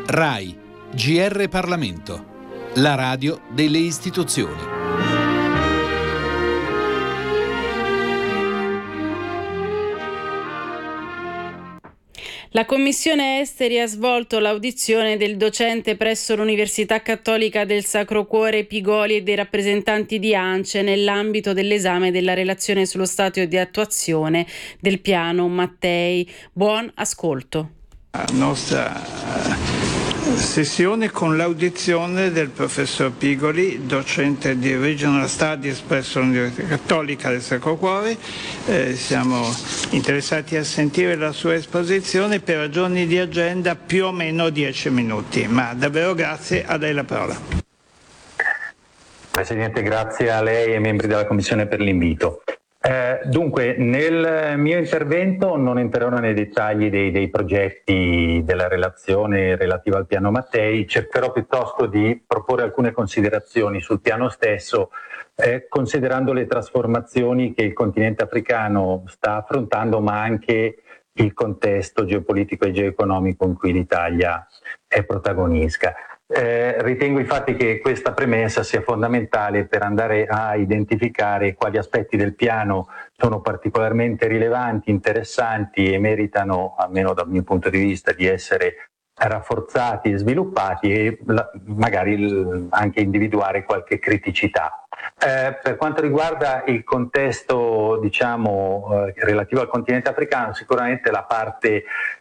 RAI, GR Parlamento, la radio delle istituzioni. La Commissione Esteri ha svolto l'audizione del docente presso l'Università Cattolica del Sacro Cuore Pigoli e dei rappresentanti di ANCE nell'ambito dell'esame della relazione sullo stato di attuazione del piano Mattei. Buon ascolto. La nostra sessione con l'audizione del professor Pigoli, docente di Regional Studies presso l'Università Cattolica del Sacro Cuore. Siamo interessati a sentire la sua esposizione. Per ragioni di agenda più o meno 10 minuti, ma davvero grazie, a lei la parola. Presidente, grazie a lei e ai membri della Commissione per l'invito. Dunque, nel mio intervento non entrerò nei dettagli dei progetti della relazione relativa al piano Mattei, cercherò piuttosto di proporre alcune considerazioni sul piano stesso, considerando le trasformazioni che il continente africano sta affrontando, ma anche il contesto geopolitico e geoeconomico in cui l'Italia è protagonista. Ritengo infatti che questa premessa sia fondamentale per andare a identificare quali aspetti del piano sono particolarmente rilevanti, interessanti e meritano, almeno dal mio punto di vista, di essere rafforzati e sviluppati e magari anche individuare qualche criticità. Per quanto riguarda il contesto, relativo al continente africano, sicuramente la parte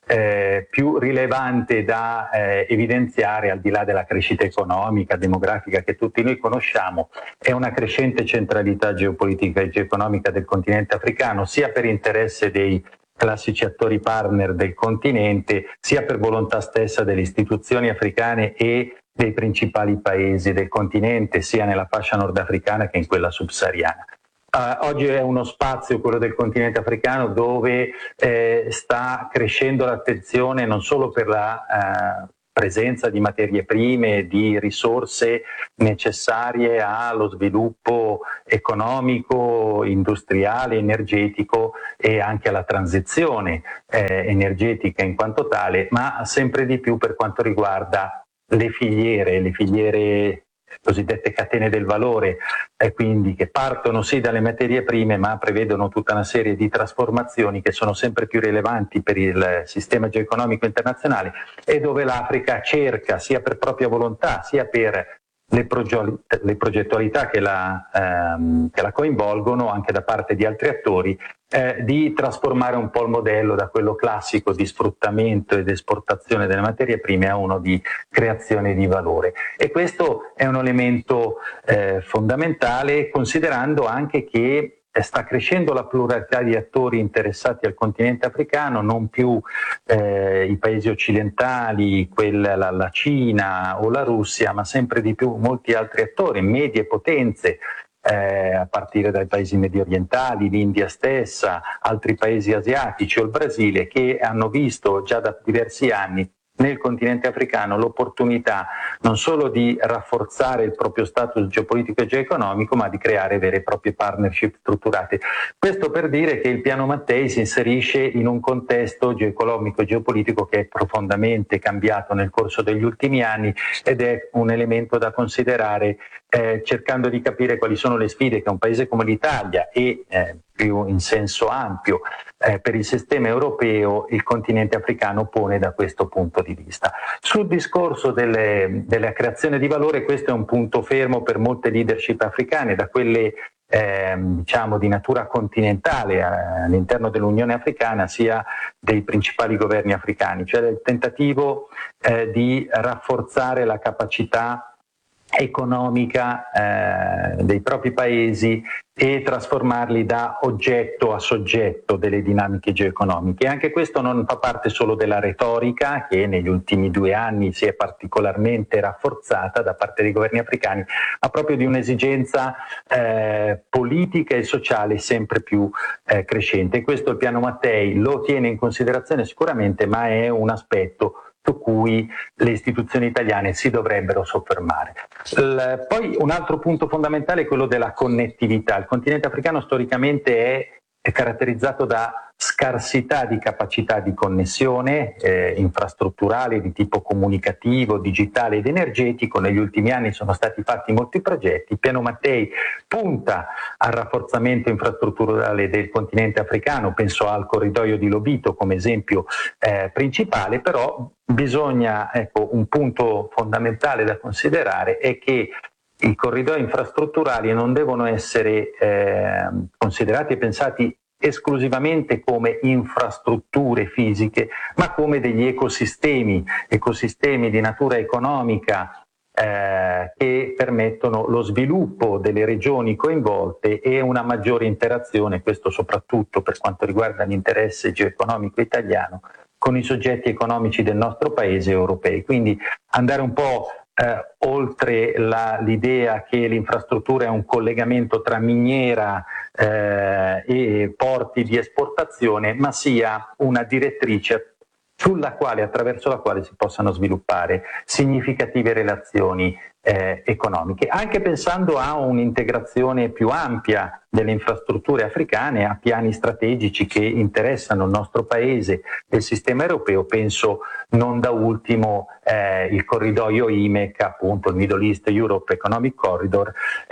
più rilevante da evidenziare, al di là della crescita economica, demografica che tutti noi conosciamo, è una crescente centralità geopolitica e geoeconomica del continente africano, sia per interesse dei classici attori partner del continente, sia per volontà stessa delle istituzioni africane e dei principali paesi del continente, sia nella fascia nordafricana che in quella subsahariana. Oggi è uno spazio, quello del continente africano, dove sta crescendo l'attenzione non solo per la presenza di materie prime, di risorse necessarie allo sviluppo economico, industriale, energetico e anche alla transizione energetica in quanto tale, ma sempre di più per quanto riguarda le filiere cosiddette catene del valore, quindi che partono sì dalle materie prime ma prevedono tutta una serie di trasformazioni che sono sempre più rilevanti per il sistema geoeconomico internazionale e dove l'Africa cerca, sia per propria volontà sia per le progettualità che la coinvolgono anche da parte di altri attori, di trasformare un po' il modello da quello classico di sfruttamento ed esportazione delle materie prime a uno di creazione di valore. E questo è un elemento fondamentale, considerando anche che sta crescendo la pluralità di attori interessati al continente africano, non più i paesi occidentali, la Cina o la Russia, ma sempre di più molti altri attori, medie potenze, a partire dai paesi medio orientali, l'India stessa, altri paesi asiatici o il Brasile, che hanno visto già da diversi anni nel continente africano l'opportunità non solo di rafforzare il proprio status geopolitico e geoeconomico, ma di creare vere e proprie partnership strutturate. Questo per dire che il piano Mattei si inserisce in un contesto geoeconomico e geopolitico che è profondamente cambiato nel corso degli ultimi anni ed è un elemento da considerare cercando di capire quali sono le sfide che un paese come l'Italia e più in senso ampio per il sistema europeo il continente africano pone da questo punto di vista. Sul discorso della creazione di valore, questo è un punto fermo per molte leadership africane, da quelle di natura continentale all'interno dell'Unione Africana, sia dei principali governi africani, cioè del tentativo di rafforzare la capacità economica dei propri paesi e trasformarli da oggetto a soggetto delle dinamiche geoeconomiche. E anche questo non fa parte solo della retorica, che negli ultimi 2 anni si è particolarmente rafforzata da parte dei governi africani, ma proprio di un'esigenza politica e sociale sempre più crescente. E questo il piano Mattei lo tiene in considerazione sicuramente, ma è un aspetto su cui le istituzioni italiane si dovrebbero soffermare. Poi un altro punto fondamentale è quello della connettività. Il continente africano storicamente è caratterizzato da scarsità di capacità di connessione infrastrutturale di tipo comunicativo, digitale ed energetico. Negli ultimi anni sono stati fatti molti progetti. Il Piano Mattei punta al rafforzamento infrastrutturale del continente africano, penso al corridoio di Lobito come esempio principale, però bisogna, un punto fondamentale da considerare è che i corridoi infrastrutturali non devono essere considerati e pensati esclusivamente come infrastrutture fisiche, ma come degli ecosistemi di natura economica che permettono lo sviluppo delle regioni coinvolte e una maggiore interazione, questo soprattutto per quanto riguarda l'interesse geoeconomico italiano, con i soggetti economici del nostro paese e europei. Quindi andare un po' oltre l'idea che l'infrastruttura è un collegamento tra miniera e porti di esportazione, ma sia una direttrice attraverso la quale si possano sviluppare significative relazioni economiche, anche pensando a un'integrazione più ampia delle infrastrutture africane, a piani strategici che interessano il nostro paese e il sistema europeo. Penso non da ultimo il corridoio IMEC, appunto il Middle East Europe Economic Corridor,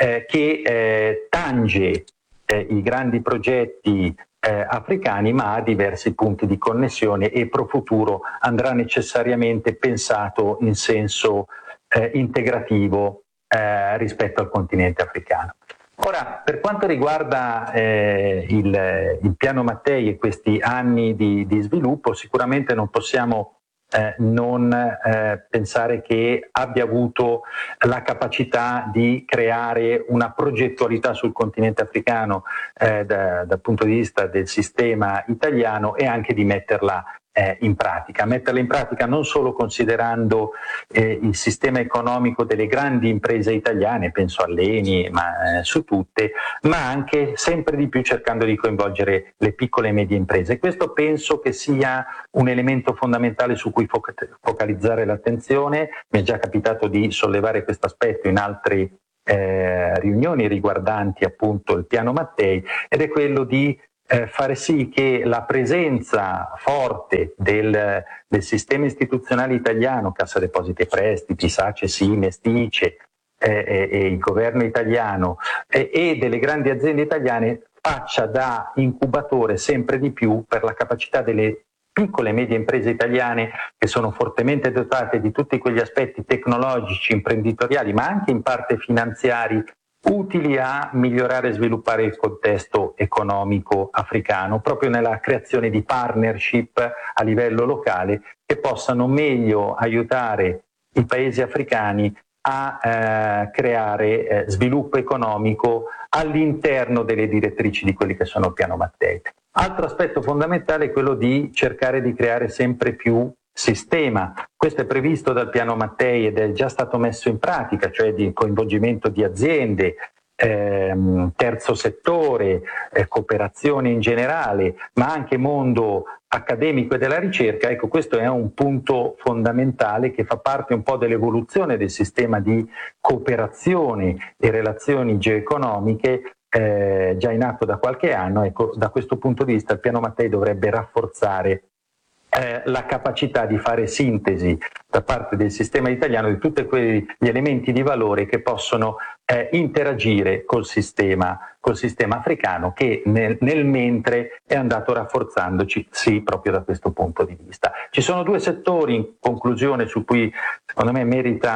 che tange i grandi progetti africani, ma ha diversi punti di connessione e pro futuro andrà necessariamente pensato in senso integrativo rispetto al continente africano. Ora, per quanto riguarda il Piano Mattei e questi anni di sviluppo, sicuramente non possiamo non pensare che abbia avuto la capacità di creare una progettualità sul continente africano dal punto di vista del sistema italiano e anche di metterla in pratica non solo considerando il sistema economico delle grandi imprese italiane, penso all'ENI, ma su tutte, ma anche sempre di più cercando di coinvolgere le piccole e medie imprese. Questo penso che sia un elemento fondamentale su cui focalizzare l'attenzione. Mi è già capitato di sollevare questo aspetto in altre riunioni riguardanti appunto il Piano Mattei, ed è quello di fare sì che la presenza forte del sistema istituzionale italiano, Cassa Depositi e Prestiti, SACE, SIMEST, ICE e il governo italiano e delle grandi aziende italiane faccia da incubatore sempre di più per la capacità delle piccole e medie imprese italiane, che sono fortemente dotate di tutti quegli aspetti tecnologici, imprenditoriali, ma anche in parte finanziari, utili a migliorare e sviluppare il contesto economico africano, proprio nella creazione di partnership a livello locale che possano meglio aiutare i paesi africani a creare sviluppo economico all'interno delle direttrici di quelli che sono il Piano Mattei. Altro aspetto fondamentale è quello di cercare di creare sempre più sistema. Questo è previsto dal Piano Mattei ed è già stato messo in pratica, cioè di coinvolgimento di aziende, terzo settore, cooperazione in generale, ma anche mondo accademico e della ricerca. Ecco, questo è un punto fondamentale che fa parte un po' dell'evoluzione del sistema di cooperazione e relazioni geoeconomiche già in atto da qualche anno. Ecco, da questo punto di vista il Piano Mattei dovrebbe rafforzare la capacità di fare sintesi da parte del sistema italiano di tutti quegli elementi di valore che possono interagire col sistema africano, che nel mentre è andato rafforzandoci proprio da questo punto di vista. Ci sono due settori, in conclusione, su cui secondo me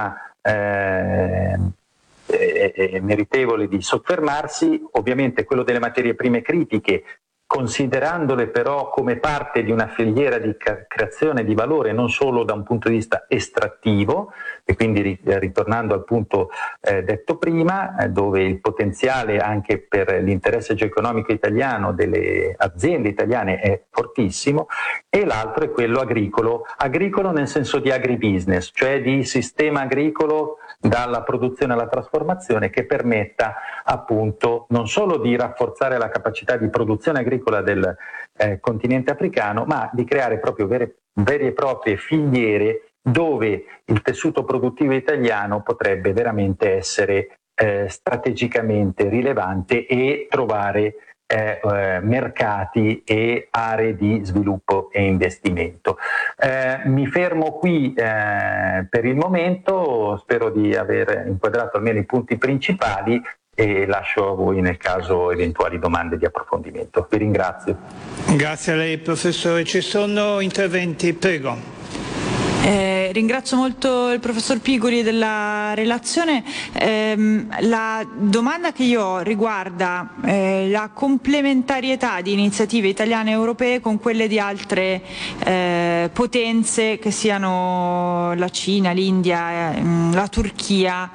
è meritevole di soffermarsi. Ovviamente quello delle materie prime critiche, considerandole però come parte di una filiera di creazione di valore non solo da un punto di vista estrattivo, e quindi ritornando al punto detto prima, dove il potenziale anche per l'interesse geoeconomico italiano delle aziende italiane è fortissimo, e l'altro è quello agricolo nel senso di agribusiness, cioè di sistema agricolo dalla produzione alla trasformazione, che permetta appunto non solo di rafforzare la capacità di produzione agricola del continente africano, ma di creare proprio vere e proprie filiere dove il tessuto produttivo italiano potrebbe veramente essere strategicamente rilevante e trovare mercati e aree di sviluppo e investimento. Mi fermo qui per il momento, spero di aver inquadrato almeno i punti principali e lascio a voi nel caso eventuali domande di approfondimento. Vi ringrazio. Grazie a lei professore. Ci sono interventi? Prego. Ringrazio molto il professor Pigoli della relazione. La domanda che io ho riguarda la complementarietà di iniziative italiane e europee con quelle di altre potenze, che siano la Cina, l'India, la Turchia,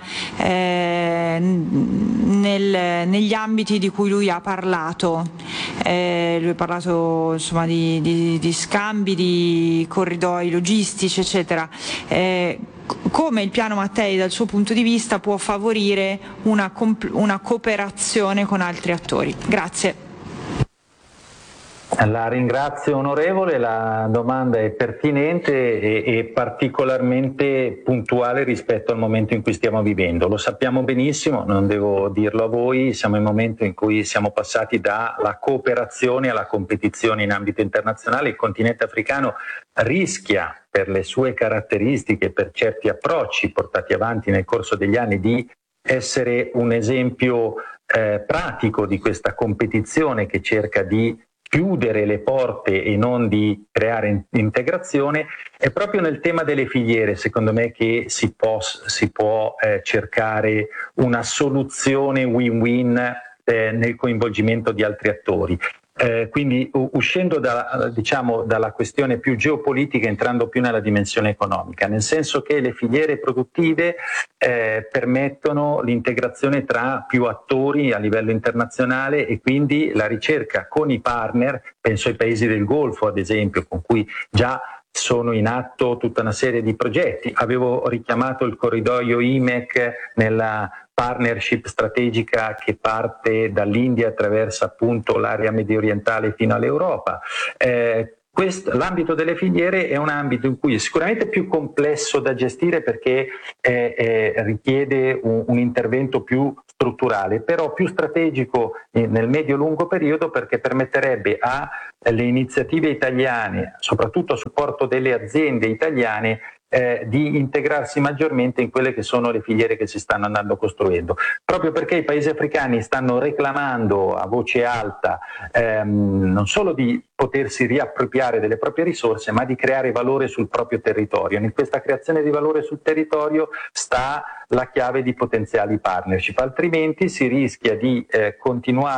negli ambiti di cui lui ha parlato. Lui ha parlato insomma di scambi, di corridoi logistici, eccetera. Come il piano Mattei dal suo punto di vista può favorire una cooperazione con altri attori? Grazie. La ringrazio onorevole, la domanda è pertinente e particolarmente puntuale rispetto al momento in cui stiamo vivendo. Lo sappiamo benissimo, non devo dirlo a voi, siamo in un momento in cui siamo passati dalla cooperazione alla competizione in ambito internazionale. Il continente africano rischia, per le sue caratteristiche, per certi approcci portati avanti nel corso degli anni, di essere un esempio pratico di questa competizione che cerca di chiudere le porte e non di creare integrazione. È proprio nel tema delle filiere, secondo me, che si può cercare una soluzione win-win nel coinvolgimento di altri attori. Quindi uscendo dalla questione più geopolitica, entrando più nella dimensione economica, nel senso che le filiere produttive permettono l'integrazione tra più attori a livello internazionale e quindi la ricerca con i partner, penso ai paesi del Golfo ad esempio, con cui già sono in atto tutta una serie di progetti. Avevo richiamato il corridoio IMEC nella partnership strategica che parte dall'India, attraversa appunto l'area medio orientale fino all'Europa. L'ambito delle filiere è un ambito in cui è sicuramente più complesso da gestire perché richiede un intervento più strutturale, però più strategico nel medio-lungo periodo, perché permetterebbe alle iniziative italiane, soprattutto a supporto delle aziende italiane, di integrarsi maggiormente in quelle che sono le filiere che si stanno andando costruendo, proprio perché i paesi africani stanno reclamando a voce alta non solo di potersi riappropriare delle proprie risorse, ma di creare valore sul proprio territorio. In questa creazione di valore sul territorio sta la chiave di potenziali partnership, altrimenti si rischia di continuare